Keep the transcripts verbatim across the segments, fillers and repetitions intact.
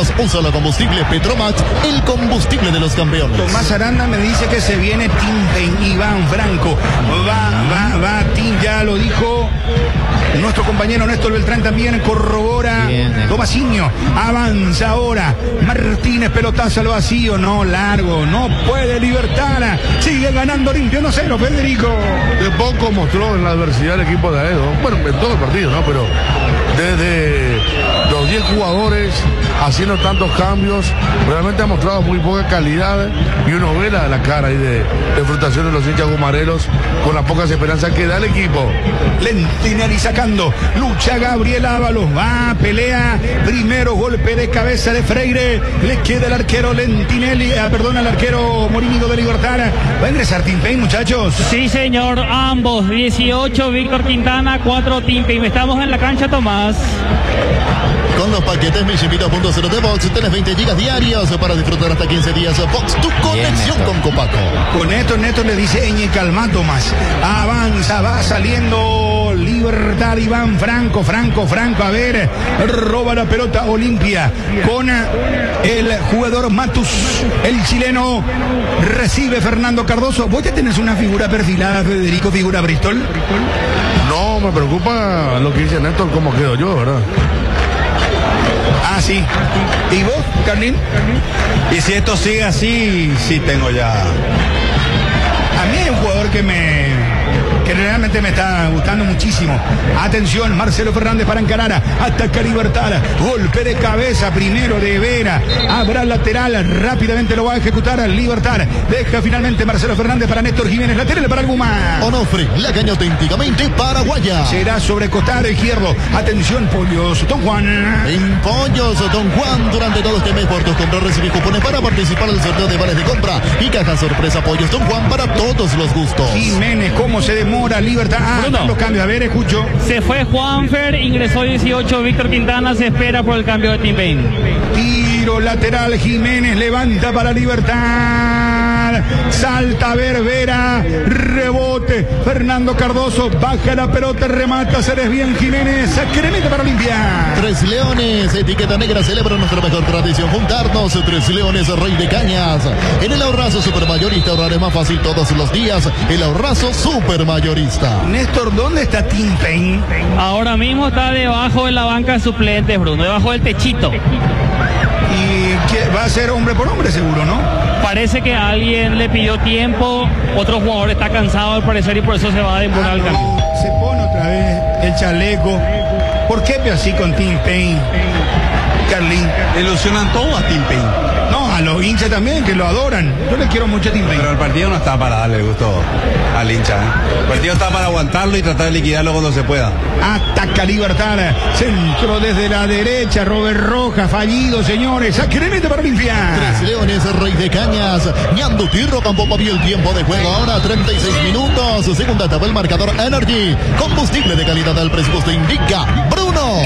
campeones. Un solo combustible, Petromax, el combustible de los campeones. Tomás Aranda me dice que se viene Tim Iván Franco. Va, va, va, Tim, ya lo dijo. Nuestro compañero Néstor Beltrán también corrobora. Tomasinho avanza ahora. Martínez, pelotazo al vacío. No, largo. No puede Libertad. Sigue ganando Olimpia uno cero, Federico. De poco mostró en la adversidad el equipo de Aedo. Bueno, en todo el partido, ¿no? Pero desde los diez jugadores haciendo tantos cambios, realmente ha mostrado muy poca calidad. Y uno ve la, la cara ahí de, de frustración de los hinchas gumareros con las pocas esperanzas que da el equipo. Lentinelli sacando, lucha Gabriel Ábalos, va, pelea, primero golpe de cabeza de Freire, le queda el arquero Lentinelli, ah, perdón, al arquero Morínigo de Libertad. ¿Va a ingresar Tim Payne, muchachos? Sí, señor, ambos, dieciocho Víctor Quintana, cuatro Tim Payne. Estamos en la cancha, Tomás. Con los paquetes Mi Chipito punto cero de Box tenés veinte gigas diarios para disfrutar hasta quince días. Box, tu conexión con Copaco. Con esto, Neto le dice Eñe calma, Tomás. Avanza, va saliendo Libertad, Iván Franco, Franco, Franco, a ver, roba la pelota Olimpia con el jugador Matus, el chileno, recibe Fernando Cardoso. ¿Vos ya tenés una figura perfilada, Federico, figura Bristol? No, me preocupa lo que dice Néstor, cómo quedo yo, ¿verdad? Ah, sí. ¿Y vos, Carlín? Y si esto sigue así, sí tengo ya. A mí hay un jugador que me... que realmente me está gustando muchísimo. Atención, Marcelo Fernández para encarar. Ataca Libertad. Golpe de cabeza primero de Vera. Habrá lateral. Rápidamente lo va a ejecutar Libertad. Deja finalmente Marcelo Fernández para Néstor Jiménez. Lateral para Alguma. Onofre, la caña auténticamente paraguaya. Será sobre costado izquierdo. Atención, Pollos. Don Juan. En Pollos, Don Juan, durante todo este mes por tus compras recibí cupones para participar del sorteo de vales de compra y caja sorpresa Pollos Don Juan para todos los gustos. Jiménez, ¿cómo se demora Libertad? Ah, Bruno. Los cambios, a ver, escucho. Se fue Juanfer, ingresó dieciocho Víctor Quintana, se espera por el cambio de Tim Payne. Tiro lateral, Jiménez levanta para Libertad. Salta Vera, rebote. Fernando Cardoso baja la pelota, remata, Ceres bien Jiménez. Sacramento para Olimpia. Tres Leones, etiqueta negra, celebra nuestra mejor tradición, juntarnos. Tres Leones, Rey de Cañas. En el ahorrazo supermayorista ahorrar es más fácil todos los días. El ahorrazo supermayorista. Néstor, ¿dónde está Tim Payne? Ahora mismo está debajo de la banca de suplentes, Bruno, debajo del techito. Y que va a ser hombre por hombre seguro, ¿no? Parece que alguien le pidió tiempo, otro jugador está cansado al parecer y por eso se va a demorar el cambio. Se pone otra vez el chaleco. ¿Por qué así con Tim Payne? Carlín. Ilusionan todo a Tim Payne. No, a los hinchas también, que lo adoran. Yo le quiero mucho a Tim Payne. Pero el partido no está para darle gusto al hincha, ¿eh? El partido está para aguantarlo y tratar de liquidarlo cuando se pueda. Ataca Libertad. Centro desde la derecha. Robert Rojas, fallido, señores. Sacramento para Olimpia. Tres Leones, Rey de Cañas. Ñandu Tirro tampoco vio el tiempo de juego. Ahora treinta y seis minutos. Segunda etapa, el marcador Energy. Combustible de calidad al presupuesto indica Bruno.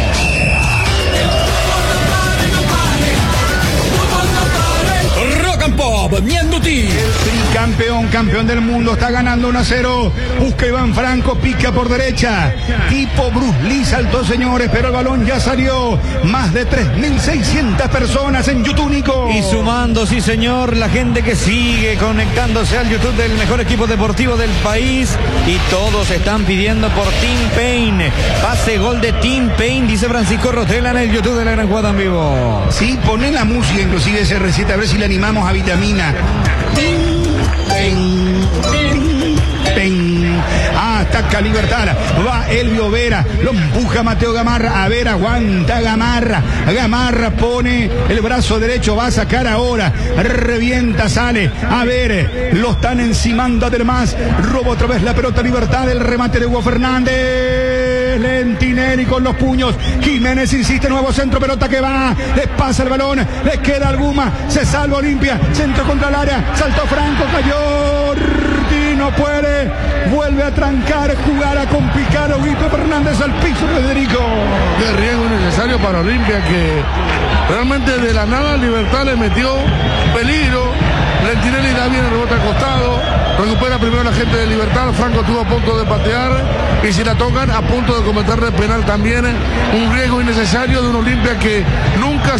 Pop, Ñanduti. El tricampeón, campeón del mundo, está ganando uno a cero. Busca Iván Franco, pica por derecha. Tipo Bruce Lee saltó, señores, pero el balón ya salió. Más de tres mil seiscientas personas en YouTube, Nico. Y sumando, sí señor, la gente que sigue conectándose al YouTube del mejor equipo deportivo del país. Y todos están pidiendo por Tim Payne. Pase, gol de Tim Payne, dice Francisco Rotela en el YouTube de La Gran Jugada en Vivo. Sí, poné la música, inclusive ese receta, a ver si le animamos a Vitamina. Tim Payne, Tim Payne. Ataca Libertad, va Elvio Vera, lo empuja Mateo Gamarra, a ver, aguanta Gamarra, Gamarra pone el brazo derecho, va a sacar ahora, revienta, sale, a ver, lo están encimando además, roba otra vez la pelota Libertad, el remate de Hugo Fernández, Lentinelli con los puños, Jiménez insiste, nuevo centro, pelota que va, le pasa el balón, le queda Alguma, se salva Olimpia, centro contra el área, saltó Franco, cayó, no puede, vuelve a trancar, jugar a complicar, Hugo Fernández al piso, Federico. Qué riesgo innecesario para Olimpia, que realmente de la nada Libertad le metió peligro. Lentinelli da bien el rebote al costado, recupera primero la gente de Libertad, Franco estuvo a punto de patear y si la tocan a punto de cometerle penal también, un riesgo innecesario de un Olimpia que nunca